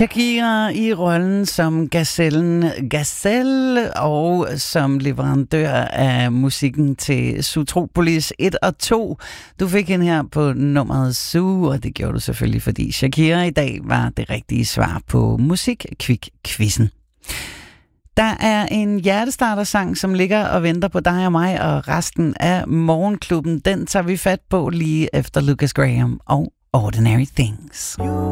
Shakira i rollen som Gazelle og som leverandør af musikken til Zootropolis 1 og 2. Du fik hende her på nummeret Zoo, og det gjorde du selvfølgelig, fordi Shakira i dag var det rigtige svar på Musikkvik-quizzen. Der er en hjertestartersang, som ligger og venter på dig og mig og resten af Morgenklubben. Den tager vi fat på lige efter Lucas Graham og Ordinary Things.